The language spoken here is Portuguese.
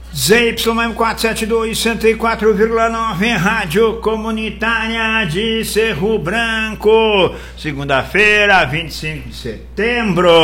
ZYM472, 104,9, Rádio Comunitária de Cerro Branco, segunda-feira, 25 de setembro.